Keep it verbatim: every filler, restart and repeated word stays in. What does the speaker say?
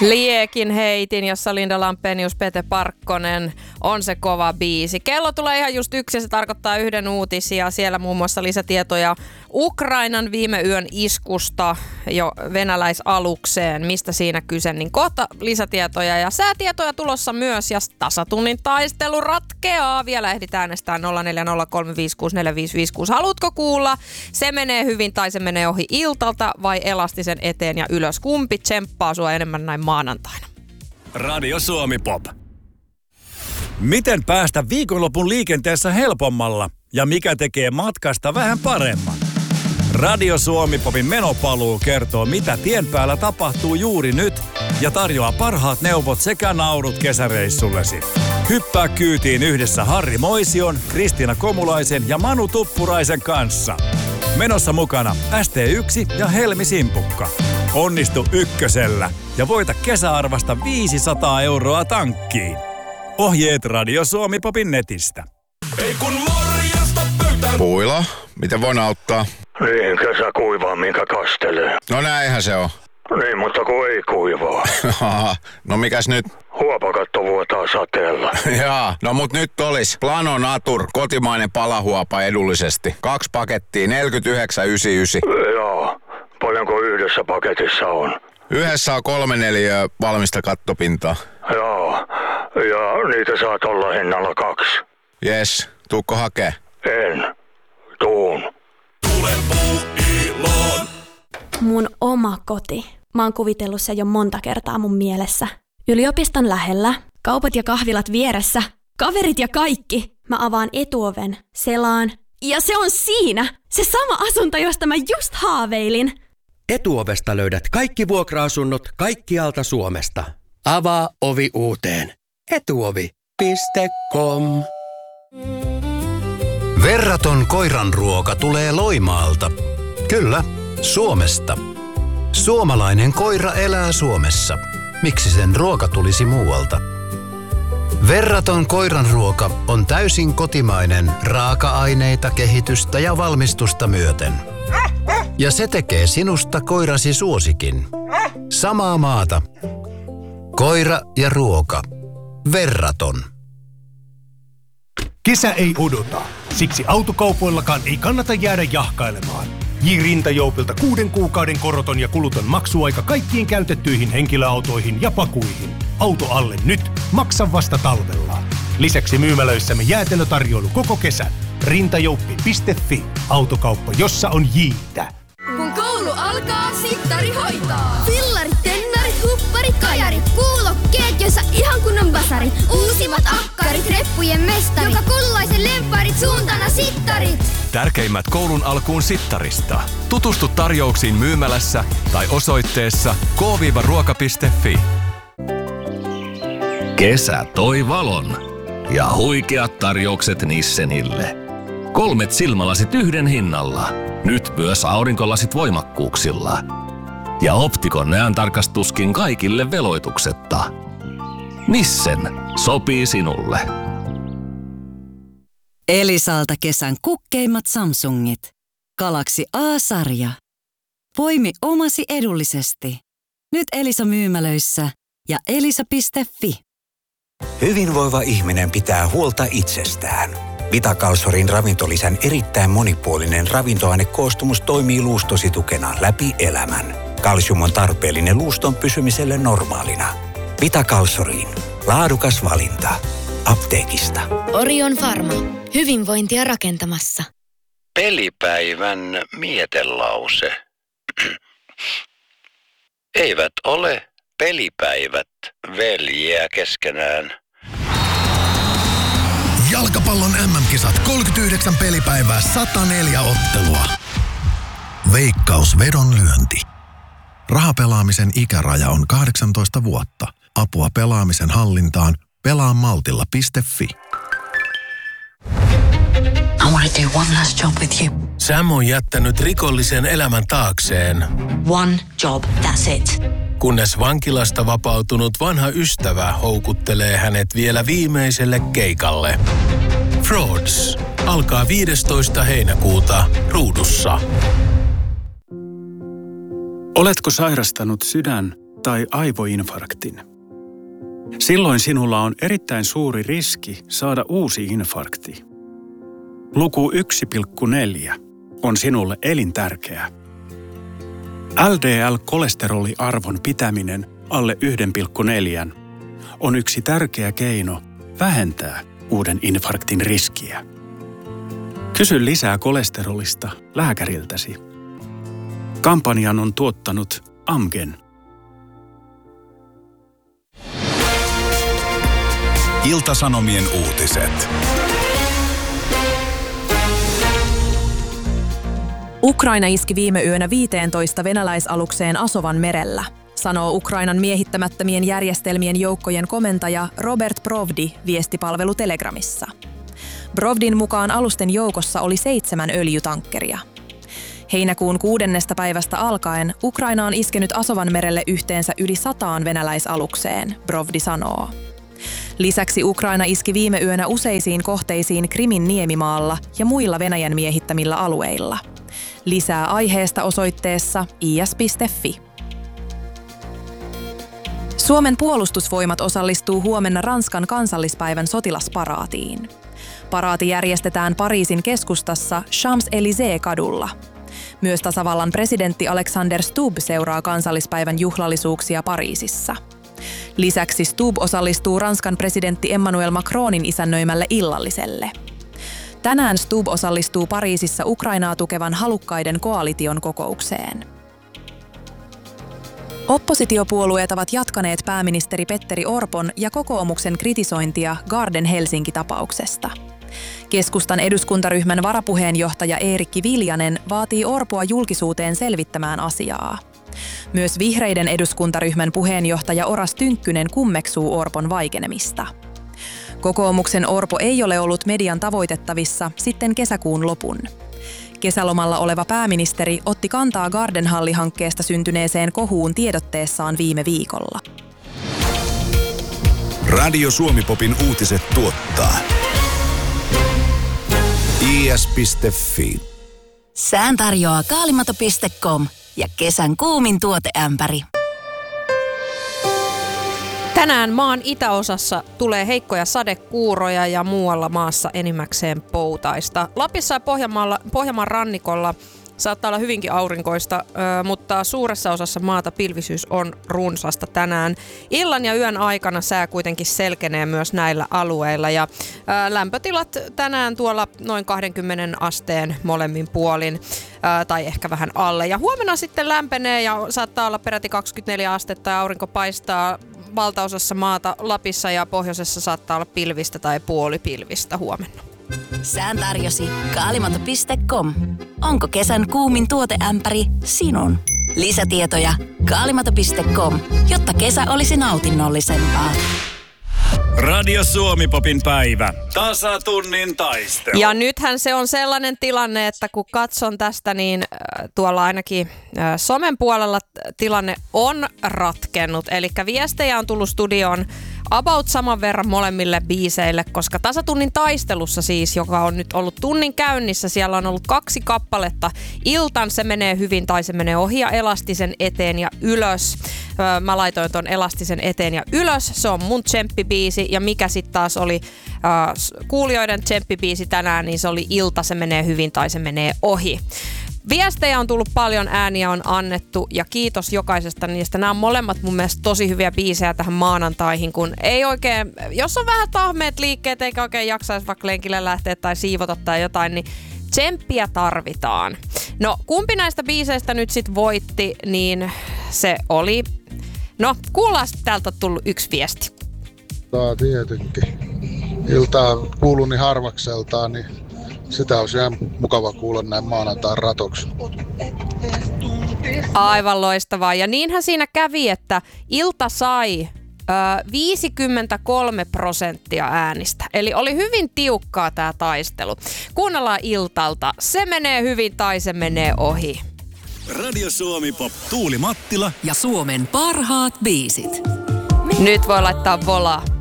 Liekin heitin, jossa Linda Lampenius, Pete Parkkonen on se kova biisi. Kello tulee ihan just yksi ja se tarkoittaa yhden uutisia. Siellä muun muassa lisätietoja Ukrainan viime yön iskusta jo venäläisalukseen. Mistä siinä kyse, niin kohta lisätietoja ja säätietoja tulossa myös. Ja tasatunnin taistelu ratkeaa. Vielä ehditään äänestää nolla neljä nolla kolme viisi kuusi neljä viisi viisi kuusi. Haluatko kuulla? Se menee hyvin tai se menee ohi iltalta vai elastisen eteen ja ylös? Kumpi tsemppaa sua enemmän näin maanantaina? Radio Suomi Pop. Miten päästä viikonlopun liikenteessä helpommalla ja mikä tekee matkasta vähän paremman? Radio Suomi Popin menopaluu kertoo, mitä tien päällä tapahtuu juuri nyt ja tarjoaa parhaat neuvot sekä naurut kesäreissullesi. Hyppää kyytiin yhdessä Harri Moision, Kristiina Komulaisen ja Manu Tuppuraisen kanssa. Menossa mukana S T yksi ja Helmi Simpukka. Onnistu ykkösellä ja voita kesäarvasta viisisataa euroa tankkiin. Ohjeet Radio Suomi Popin netistä. Ei kun morjesta pöytään. Puila, miten voin auttaa? Niin, kesä kuivaa, minkä kastelee. No näinhän se on. Niin, mutta kun ei kuivaa. No mikäs nyt? Huopakatto vuotaa sateella. Jaa, no mut nyt olis Plano Natur, kotimainen palahuopa edullisesti. Kaksi pakettia, neljäkymmentäyhdeksän yhdeksänkymmentäyhdeksän. Joo, paljonko yhdessä paketissa on? Yhdessä on kolme neliöä valmista kattopintaa. Joo, ja niitä saa olla hinnalla kaksi. Jes, tuukko hakee? En, tuun. Tule Puuiloon. Mun oma koti. Mä oon kuvitellut sen jo monta kertaa mun mielessä. Yliopiston lähellä, kaupat ja kahvilat vieressä, kaverit ja kaikki. Mä avaan etuoven, selaan. Ja se on siinä! Se sama asunto, josta mä just haaveilin. Etuovesta löydät kaikki vuokra-asunnot kaikkialta Suomesta. Avaa ovi uuteen. etuovi piste com. Verraton koiranruoka tulee Loimaalta. Kyllä, Suomesta. Suomalainen koira elää Suomessa. Miksi sen ruoka tulisi muualta? Verraton koiranruoka on täysin kotimainen raaka-aineita, kehitystä ja valmistusta myöten. Ja se tekee sinusta koirasi suosikin. Samaa maata. Koira ja ruoka. Verraton. Kesä ei odota. Siksi autokaupoillakaan ei kannata jäädä jahkailemaan. J. Rintajoupilta kuuden kuukauden koroton ja kuluton maksuaika kaikkiin käytettyihin henkilöautoihin ja pakuihin. Auto alle nyt, maksa vasta talvella. Lisäksi myymälöissämme jäätelötarjoilu koko kesän. rintajouppi piste fi. Autokauppa, jossa on J:tä. Kun koulu alkaa, sittari hoitaa. Fillarit, tennarit, hupparit, kajarit. Kuulokkeet, jossa ihan kunnon basarit. Uusimmat akkarit, reppujen mestarit. Joka kullaisen lempparit, suuntana sittarit. Tärkeimmät koulun alkuun sittarista. Tutustu tarjouksiin myymälässä tai osoitteessa k ruoka piste fi. Kesä toi valon ja huikeat tarjoukset Nissenille. Kolmet silmälasit yhden hinnalla. Nyt myös aurinkolasit voimakkuuksilla. Ja Optikon näöntarkastuskin kaikille veloituksetta. Nissen sopii sinulle. Elisalta kesän kukkeimmat Samsungit. Galaxy A-sarja. Poimi omasi edullisesti. Nyt Elisa myymälöissä ja elisa piste fi. Hyvinvoiva ihminen pitää huolta itsestään. Vitakalsorin ravintolisän erittäin monipuolinen ravintoainekoostumus toimii luustosi tukena läpi elämän. Kalsium on tarpeellinen luuston pysymiselle normaalina. Vitakalsoriin. Laadukas valinta. Apteekista. Orion Pharma. Hyvinvointia rakentamassa. Pelipäivän mietelause. Eivät ole pelipäivät veljiä keskenään. Jalkapallon M M-kisat kolmekymmentäyhdeksän pelipäivää, sata neljä ottelua. Veikkaus vedonlyönti. Rahapelaamisen ikäraja on kahdeksantoista vuotta. Apua pelaamisen hallintaan pelaamaltilla piste fi. I want to do one last job with you. Sam on jättänyt rikollisen elämän taakseen. One job, that's it. Kunnes vankilasta vapautunut vanha ystävä houkuttelee hänet vielä viimeiselle keikalle. Frauds alkaa viidestoista heinäkuuta Ruudussa. Oletko sairastanut sydän- tai aivoinfarktin. Silloin sinulla on erittäin suuri riski saada uusi infarkti. Luku yksi pilkku neljä on sinulle elintärkeä. L D L-kolesteroliarvon pitäminen alle yksi pilkku neljä on yksi tärkeä keino vähentää uuden infarktin riskiä. Kysy lisää kolesterolista lääkäriltäsi. Kampanjan on tuottanut Amgen. Ilta-Sanomien uutiset. Ukraina iski viime yönä viisitoista venäläisalukseen Asovan merellä, sanoo Ukrainan miehittämättömien järjestelmien joukkojen komentaja Robert Brovdi viestipalvelu Telegramissa. Brovdin mukaan alusten joukossa oli seitsemän öljytankkeria. Heinäkuun kuudennesta päivästä alkaen Ukraina on iskenyt Asovan merelle yhteensä yli sataan venäläisalukseen, Brovdi sanoo. Lisäksi Ukraina iski viime yönä useisiin kohteisiin Krimin niemimaalla ja muilla Venäjän miehittämillä alueilla. Lisää aiheesta osoitteessa i s piste f i. Suomen puolustusvoimat osallistuu huomenna Ranskan kansallispäivän sotilasparaatiin. Paraati järjestetään Pariisin keskustassa Champs-Élysées-kadulla. Myös tasavallan presidentti Alexander Stubb seuraa kansallispäivän juhlallisuuksia Pariisissa. Lisäksi Stubb osallistuu Ranskan presidentti Emmanuel Macronin isännöimälle illalliselle. Tänään Stubb osallistuu Pariisissa Ukrainaa tukevan halukkaiden koalition kokoukseen. Oppositiopuolueet ovat jatkaneet pääministeri Petteri Orpon ja kokoomuksen kritisointia Garden Helsinki-tapauksesta. Keskustan eduskuntaryhmän varapuheenjohtaja Eerikki Viljanen vaatii Orpoa julkisuuteen selvittämään asiaa. Myös vihreiden eduskuntaryhmän puheenjohtaja Oras Tynkkynen kummeksuu Orpon vaikenemista. Kokoomuksen Orpo ei ole ollut median tavoitettavissa sitten kesäkuun lopun. Kesälomalla oleva pääministeri otti kantaa Gardenhalli-hankkeesta syntyneeseen kohuun tiedotteessaan viime viikolla. Radio Suomi-popin uutiset tuottaa i s piste f i. Sään tarjoaa kaalimato piste com ja kesän kuumin tuoteämpäri. Tänään maan itäosassa tulee heikkoja sadekuuroja ja muualla maassa enimmäkseen poutaista. Lapissa ja Pohjanmaalla, Pohjanmaan rannikolla saattaa olla hyvinkin aurinkoista, mutta suuressa osassa maata pilvisyys on runsasta tänään. Illan ja yön aikana sää kuitenkin selkenee myös näillä alueilla ja lämpötilat tänään tuolla noin kaksikymmentä asteen molemmin puolin tai ehkä vähän alle. Ja huomenna sitten lämpenee ja saattaa olla peräti kaksikymmentäneljä astetta ja aurinko paistaa valtaosassa maata. Lapissa ja pohjoisessa saattaa olla pilvistä tai puolipilvistä huomenna. Sään tarjosi kaalimato piste com. Onko kesän kuumin tuoteämpäri sinun? Lisätietoja kaalimato piste com, jotta kesä olisi nautinnollisempaa. Radio Suomi-popin päivä. Tasatunnin taistelu. Ja nythän se on sellainen tilanne, että kun katson tästä, niin äh, tuolla ainakin äh, somen puolella tilanne on ratkennut. Eli viestejä on tullut studioon about saman verran molemmille biiseille, koska tasatunnin taistelussa siis, joka on nyt ollut tunnin käynnissä, siellä on ollut kaksi kappaletta. Iltan se menee hyvin tai se menee ohi ja elastisen eteen ja ylös. Öö, mä laitoin ton elastisen eteen ja ylös. Se on mun tsemppibiisi ja mikä sitten taas oli öö, kuulijoiden tsemppibiisi tänään, niin se oli Ilta se menee hyvin tai se menee ohi. Viestejä on tullut paljon, ääniä on annettu ja kiitos jokaisesta niistä. Nämä on molemmat mun mielestä tosi hyviä biisejä tähän maanantaihin, kun ei oikein, jos on vähän tahmeet liikkeet eikä oikein jaksaisi vaikka lenkille lähteä tai siivota tai jotain, niin tsemppiä tarvitaan. No kumpi näistä biiseistä nyt sit voitti, niin se oli, no kuullaan täältä on tullut yksi viesti. Tää tietenkin. Iltaa kuuluu niin harvakseltaan, niin sitä olisi ihan mukava kuulla näin maanantain ratoksi. Aivan loistavaa. Ja niinhän siinä kävi, että Ilta sai ö, viisikymmentäkolme prosenttia äänistä. Eli oli hyvin tiukkaa tää taistelu. Kuunnellaan Iltalta. Se menee hyvin tai se menee ohi. Radio Suomi-pop. Tuuli Mattila ja Suomen parhaat biisit. Nyt voi laittaa volaa.